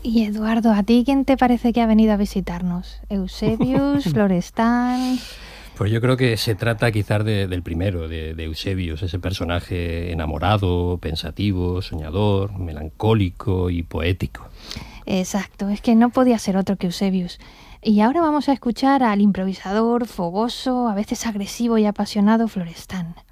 Y Eduardo, ¿a ti quién te parece que ha venido a visitarnos? ¿Eusebius, Florestan? Pues yo creo que se trata quizás del primero, de Eusebius, ese personaje enamorado, pensativo, soñador, melancólico y poético. Exacto, es que no podía ser otro que Eusebius. Y ahora vamos a escuchar al improvisador, fogoso, a veces agresivo y apasionado Florestan.